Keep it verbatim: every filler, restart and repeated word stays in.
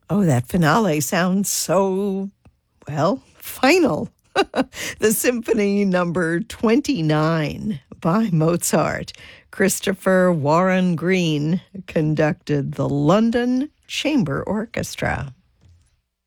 Oh, that finale sounds so, well, final. The Symphony Number twenty-nine by Mozart. Christopher Warren Green conducted the London Chamber Orchestra.